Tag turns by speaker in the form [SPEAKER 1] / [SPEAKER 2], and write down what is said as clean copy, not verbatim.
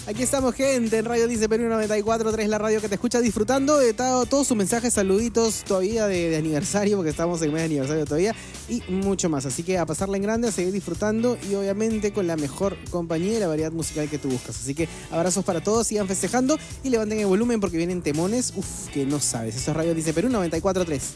[SPEAKER 1] Aquí estamos, gente, en Radio Dice Perú 94.3, la radio que te escucha, disfrutando de todos sus mensajes, saluditos todavía de aniversario, porque estamos en mes de aniversario todavía, y mucho más. Así que a pasarla en grande, a seguir disfrutando y obviamente con la mejor compañía y la variedad musical que tú buscas. Así que abrazos para todos, sigan festejando y levanten el volumen porque vienen temones, que no sabes. Eso es Radio Dice Perú 94.3.